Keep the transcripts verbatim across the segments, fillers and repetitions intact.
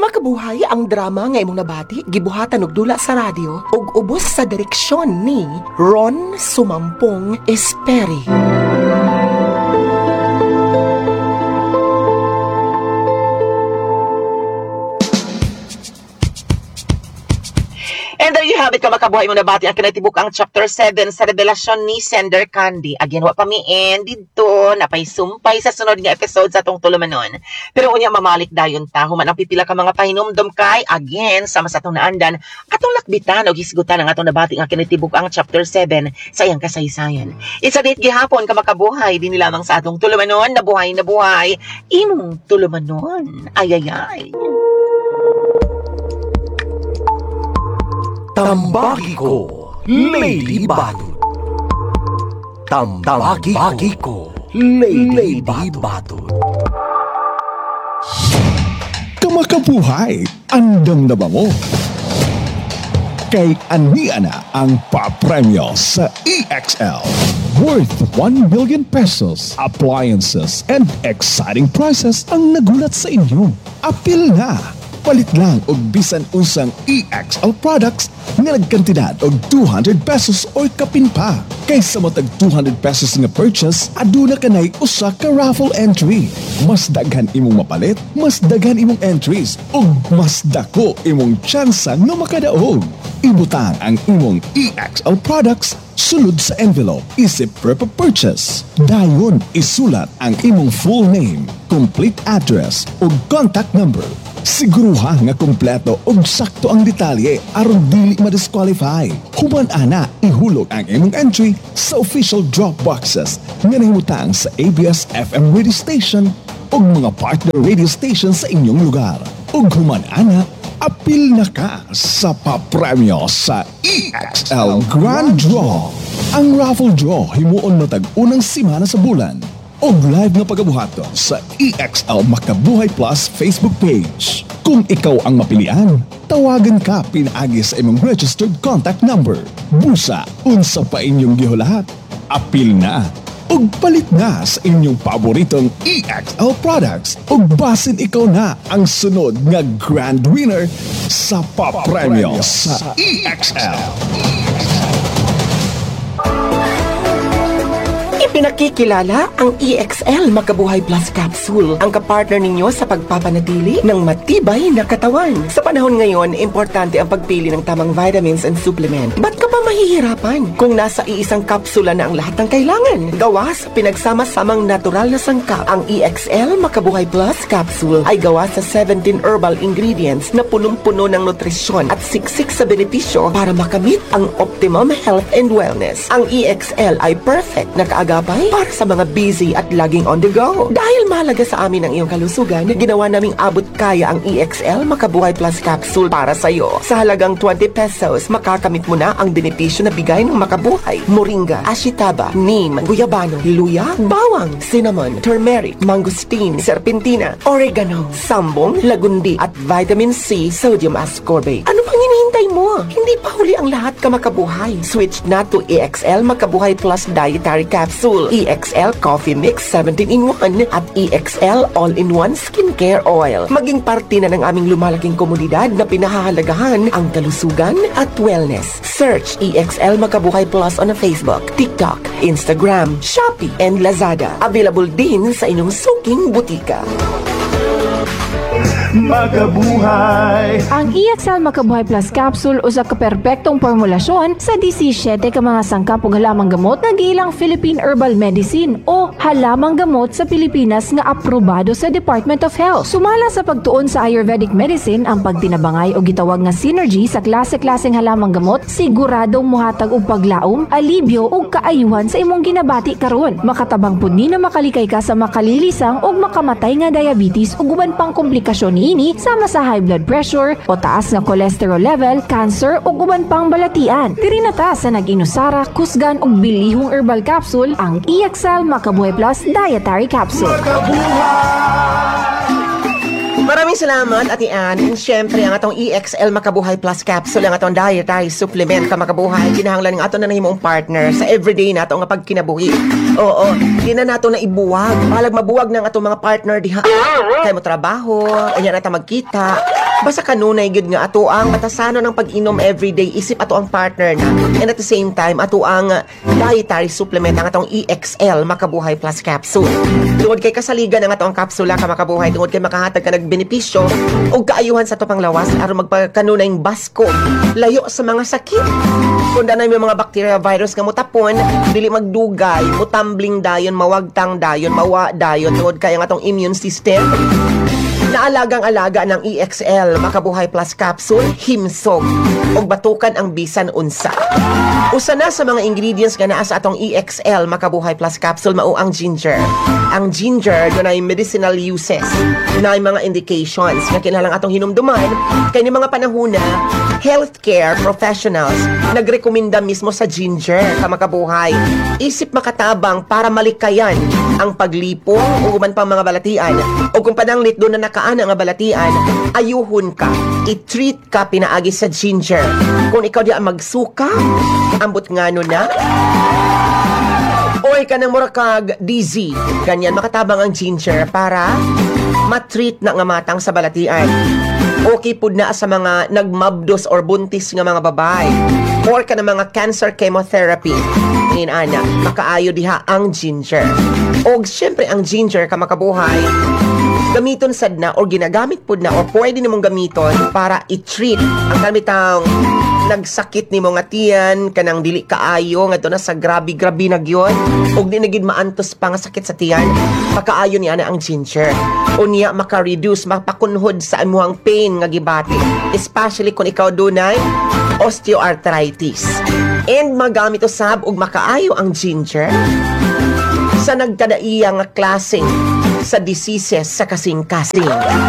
Kamakabuhay ang drama nga imong nabati, gibuhatan og dula sa radyo ug ubos sa direksyon ni Ron Sumampong Esperi. And there you have it, kamakabuhay mo nabati ang kinatibuk ang chapter seven sa revelasyon ni Sender Candy. Again, wa pa mi end dito, napaisumpay sa sunod nga episode sa atong tulumanon. Pero unya mamalik dayon ta, human ang pipila ka mga pahinumdom kay, again, sama sa atong naandan, atong lakbitan o gisgutan ang atong nabati ang kinatibuk ang chapter seven sa iyang kasaysayan. It's a date gihapon, kamakabuhay, din lamang sa atong tulumanon, nabuhay na buhay, imong tulumanon. Ayayay. Tambagi ko, Lady Badut. Tambagi ko, Lady Badut. Kamakabuhay, andam na ba mo? Kay aniya na ang papremyo sa E X L. Worth one million pesos, appliances, and exciting prizes ang nagulat sa inyo. Apil na! Palit lang og bisan unsang E X L products nga nagkantidad og two hundred pesos or kapin pa. Kaysa matag two hundred pesos nga purchase, aduna kanay usa ka raffle entry. Mas daghan imong mapalit, mas daghan imong entries, ug mas dako imong tsansa nga makadaog. Ibutang ang imong E X L products sulod sa envelope isip prep purchase. Dayon isulat ang imong full name, complete address ug contact number. Siguruha nga kompleto ug sakto ang detalye aron dili ma-disqualify. Human ana ihulog ang imong entry sa official drop boxes nga nahimutang sa A B S F M radio station ug mga partner radio station sa inyong lugar. Ug human ana apil na ka sa papremyo sa E X L Grand Draw. Ang raffle draw himuon matag unang simana sa bulan. Og live nga pagabuhaton sa E X L Makabuhay Plus Facebook page. Kung ikaw ang mapilian, tawagan ka pinaagi sa imong registered contact number. Busa, unsa pa inyong gihulahat. Apil na, og palit na sa inyong paboritong E X L products. Og basin ikaw na ang sunod nga grand winner sa papremyo sa E X L. Pinakikilala ang E X L Makabuhay Plus Capsule, ang kapartner ninyo sa pagpapanatili ng matibay na katawan. Sa panahon ngayon, importante ang pagpili ng tamang vitamins and supplement. Ba't ka pa mahihirapan kung nasa iisang kapsula na ang lahat ng kailangan? Gawa sa pinagsama-samang natural na sangkap, ang E X L Makabuhay Plus Capsule ay gawa sa seventeen herbal ingredients na punong-puno ng nutrisyon at siksik sa benepisyo para makamit ang optimum health and wellness. Ang E X L ay perfect na kaagapay para sa mga busy at laging on the go. Dahil mahalaga sa amin ang iyong kalusugan, ginawa naming abot kaya ang E X L Makabuhay Plus Capsule para sa iyo. Sa halagang twenty pesos, makakamit mo na ang benepisyo na bigay ng Makabuhay: moringa, ashitaba, neem, guyabano, luya, bawang, cinnamon, turmeric, mangosteen, serpentina, oregano, sambong, lagundi, at vitamin C, sodium ascorbate. Ano pang hinihintay mo? Hindi pa huli ang lahat, kamakabuhay. Switch na to E X L Makabuhay Plus Dietary Capsule, E X L Coffee Mix seventeen in one at E X L All-in-One Skincare Oil. Maging parte na ng aming lumalaking komunidad na pinahahalagahan ang kalusugan at wellness. Search E X L Makabuhay Plus on Facebook, TikTok, Instagram, Shopee, and Lazada. Available din sa inyong suking butika. Makabuhay. Ang E X L Makabuhay Plus Capsule usa ka perpektong formulasyon sa seventeen ka mga sangkap ug halamang gamot nga giilang Philippine Herbal Medicine o halamang gamot sa Pilipinas nga aprobado sa Department of Health. Sumala sa pagtuon sa Ayurvedic medicine ang pagtinabangay o gitawag nga synergy sa klase-klaseng halamang gamot, siguradong muhatag og paglaom, alibyo ug kaayuhan sa imong ginabati karon. Makatabang pud ni na makalikay ka sa makalilisang ug makamatay nga diabetes ug uban pang komplikasyon ini sama sa high blood pressure o taas nga cholesterol level, cancer ug uban pang balatian. Diri na ta sa nag-inusara, kusgan ug bilihong herbal capsule ang E X L Makabuhay Plus Dietary Capsule. Maraming salamat, Ate Ann. And syempre, ang atong E X L Makabuhay Plus Capsule, ang atong dietary supplement ka makabuhay, kinahanglan ng ato na nahimong partner sa everyday nato nga pagkinabuhi. Oo, di na nato na ibuwag. Malag mabuwag ng atong mga partner diha. Kaya mo trabaho, kanya na ta magkita. Basta kanunay gud nga ato ang matasano ng pag-inom everyday isip ato ang partner na. And at the same time, ato ang dietary supplement ang atong E X L Makabuhay Plus Capsule. Tungod kay kasaligan ang ato ang kapsula ka Makabuhay, tungod kay makahatag ka nagbenepisyo o kaayuhan sa ato pang lawas aron magpagkanunay basko, layo sa mga sakit. Kung danay may mga bacteria, virus nga mutapon, dili magdugay, mutambling dayon, mawagtang dayon, mawa dayon, tungod kay ang atong immune system naalagang-alaga ng E X L Makabuhay Plus Capsule, himsog og batukan ang bisan unsa. Usa na sa mga ingredients nga naa sa atong E X L Makabuhay Plus Capsule mao ang ginger. Ang ginger dunay medicinal uses, dunay mga indications nga kinahanglan atong hinumduman kay ni mga panahona healthcare professionals nagrekomenda mismo sa ginger ka makabuhay. Isip makatabang para malikayan ang paglipong o uman pang mga balatian o kung pananglit doon na nakaana nga balatian, ayuhon ka, i-treat ka pinaagi sa ginger. Kung ikaw di ang magsuka, ambot ngano na, oy ka ng murakag dizzy, ganyan makatabang ang ginger para matreat na nga matang sa balatian. Okay pud na sa mga nagmabdos or buntis nga mga babae or ka ng mga cancer chemotherapy. Inana, makaayo diha ang ginger. O syempre ang ginger ka makabuhay, gamiton sad na or ginagamit pud na or pwede nimong gamiton para i-treat ang kamitang nagsakit ni mga tiyan kanang dili kaayo nga na sa grabe-grabe na gyon og di na gid maantos pa nga sakit sa tiyan, pakaayo ni ana ang ginger. Unya maka-reduce, mapakunhod sa imuhang pain nga gibati, especially kung ikaw dunay osteoarthritis. And magamit usab og makaayo ang ginger sa nagkadaiya nga klaseng sa diseases sa kasing-kasing.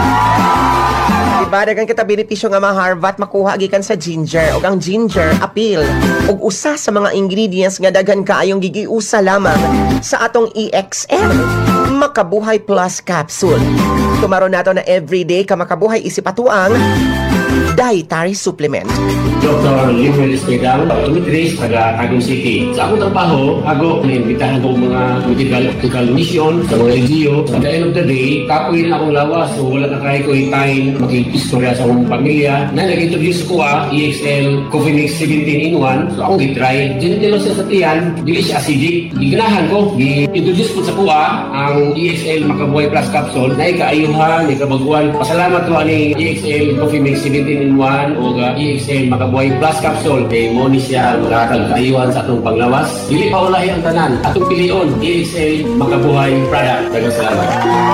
Diba, dagang kita benepisyo nga maharvat makuha gikan sa ginger. Og ang ginger appeal og usa sa mga ingredients nga daghan kaayong gigiusa lamang sa atong E X L Makabuhay Plus Capsule. Tumaro nato na everyday ka makabuhay isip ato ang dietary supplement. Doctor Limuel Espegal, optometrist, taga Tagum City. Sa akong trabaho, ako naimbitahan ko mga medical, medical mission sa mga L G O. At the end of the day, kapoy na akong lawas. So wala na kaya ko itain, mag-istorya sa akong pamilya. Na nag-introduce ko ah, E X L Coffee Mix seventeen in one. So akong gitry. Ginitilo siya sa tiyan, dili siya acidic. Giganahan ko, gi-introduce ko sa kuha ang E X L Makabuhay Plus Capsule. Na ikaayuhan, ikabaguan. Pasalamat ko ani E X L Coffee Mix seventeen in one o E X L Makabuhay Plus Capsule. Kay mo ni siya makakal kaayuhan sa atong panglawas. Dili pa ulahi ang tanan. Atong pilion, E X L Makabuhay product. Daghang salamat.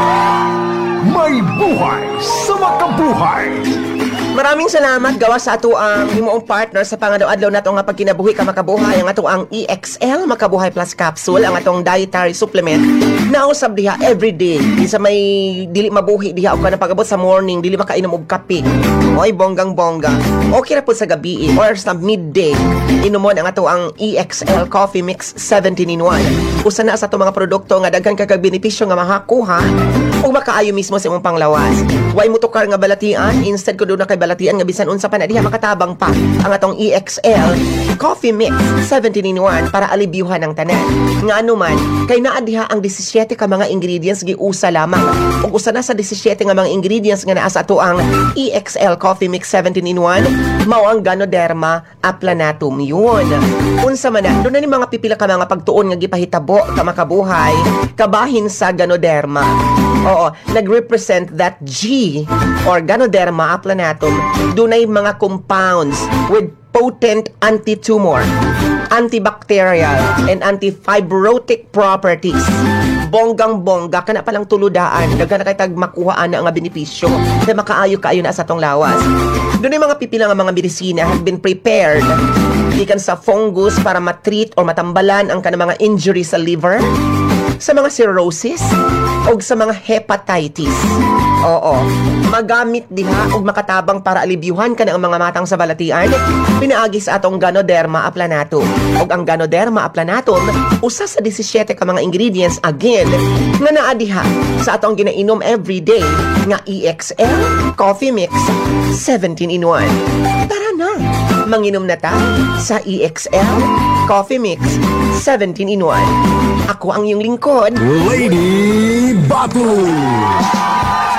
May buhay sa makabuhay. Maraming salamat gawa sa ato ang himuong partner sa pangadaw-adlaw nato nga pagkinabuhi ka makabuhay, ang ato ang E X L Makabuhay Plus Capsule, ang atong dietary supplement na usab diha everyday. Isa may dili mabuhi diha og kana pagabot sa morning, dili makainom og kape. Oy bonggang bongga. Okay ra pud sa gabi or sa midday. Inumon ang ato ang E X L Coffee Mix seventeen in one. Usa na sa ato mga produkto nga daghan kag benepisyo nga mahakuha ug makaayo mismo sa imong panglawas. Way mutukar nga balatian, instead ko do na kay balatian nga bisan unsa pa na diha makatabang pa ang atong E X L Coffee Mix seventeen in one para alibyuhan ang tanan. Nga anuman kay naa diha ang seventeen ka mga ingredients giusa lamang. Ug usa na sa seventeen nga mga ingredients nga naa sa ato ang E X L Coffee Mix seventeen in one mao ang Ganoderma applanatum yun. Unsa man na doon na ni mga pipila ka mga pagtuon nga gipahitabo ka makabuhay kabahin sa Ganoderma. Oo, nag-represent that G or Ganoderma applanatum dunay mga compounds with potent anti-tumor, antibacterial, and antifibrotic properties. Bonggang-bongga, kana palang tuludaan, daga na kay tag makuhaan na nga benepisyo kay makaayo-kaayo na sa tong lawas. Doon ay mga pipila nga mga medisina have been prepared gikan sa fungus para matreat or matambalan ang kanang mga injury sa liver, sa mga cirrhosis, o sa mga hepatitis. Oo, magamit diha og makatabang para alibyuhan ka na ang mga matang sa balatian, pinaagi sa atong Ganoderma applanatum. Og ang Ganoderma applanatum, usa sa seventeen ka mga ingredients again nga naa diha sa atong ginainom everyday nga E X L Coffee Mix seventeen in one. Tara na, manginom na ta sa E X L Coffee Mix seventeen in one. Ako ang iyong lingkod, Lady Batu. Maraming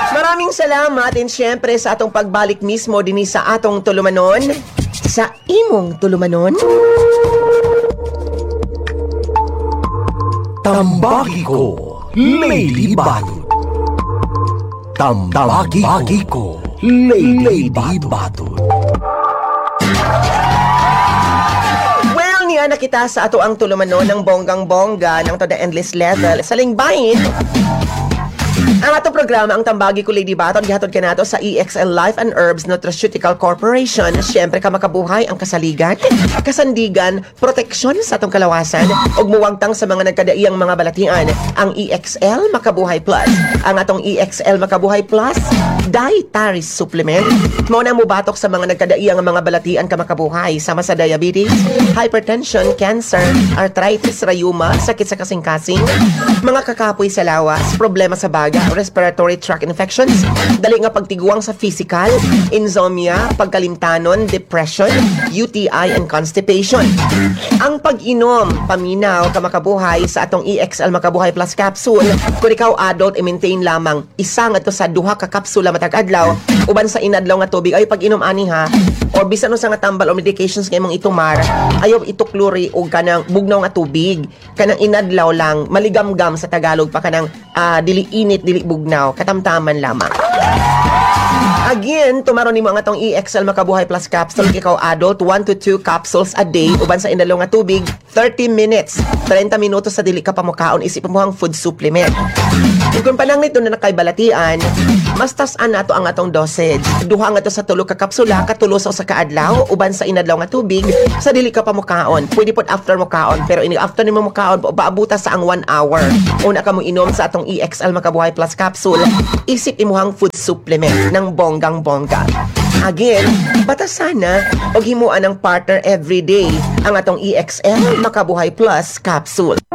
Maraming salamat and syempre sa atong pagbalik mismo din sa atong tulumanon. Sa imong tulumanon. Tambagi ko, Lady Batot. Tambagi ko, Lady Batot. Well, niya na kita sa ato ang tulumanon ng bonggang-bongga ng to the endless level. Sa lingbahin, ang atong programa, ang Tambagi ko Lady Baton, gihatod ka nato sa E X L Life and Herbs Nutraceutical Corporation. Siyempre ka makabuhay ang kasaligan, kasandigan, proteksyon sa atong kalawasan, ug muwagtang sa mga nagkadaiyang mga balatian. Ang E X L Makabuhay Plus. Ang atong E X L Makabuhay Plus Dietary Supplement. Mao na mubatok sa mga nagkadaiyang mga balatian ka makabuhay, sama sa diabetes, hypertension, cancer, arthritis, rayuma, sakit sa kasing-kasing, mga kakapoy sa lawas, problema sa baga, respiratory tract infections, dali nga pagtiguang sa physical, insomnia, pagkalimtanon, depression, U T I, and constipation. Ang pag-inom, paminaw, ka makabuhay sa atong E X L Makabuhay Plus Capsule, kung ikaw adult, i-maintain lamang isa nga to sa duha ka kapsula matag adlaw, uban sa inadlaw nga tubig, ay pag-inom ani ha, or bisan sa nga tambal o medications nga imong itumar, ayaw itukluri o kanang bugnaw nga tubig, kanang inadlaw lang, maligamgam sa Tagalog pa kanang uh, dili init, dili bugnaw, katamtaman lamang. Again, tumaro nimo ang atong E X L Makabuhay Plus Capsule, ikaw adult, one to two capsules a day, uban sa inadlaw nga tubig, thirty minutes, thirty minutos sa dili ka pamukaon, isip mo ang food supplement. Kung panang nito na nakaibalatian, mas tas-an nato ang atong dosage. Duha nga to sa tulo ka kapsula, katulo sa usa ka adlaw, uban sa inadlaw nga tubig, sa dili ka pamukaon. Pwede pod after mo kaon, pero ini after nimo mo kaon, paabuta sa ang one hour. Una ka mo inom sa atong E X L Makabuhay Plus Capsule, isip imuhang food supplement ng bonggang-bongga. Again, batasan na og himuan ng partner everyday ang atong E X L Makabuhay Plus Capsule.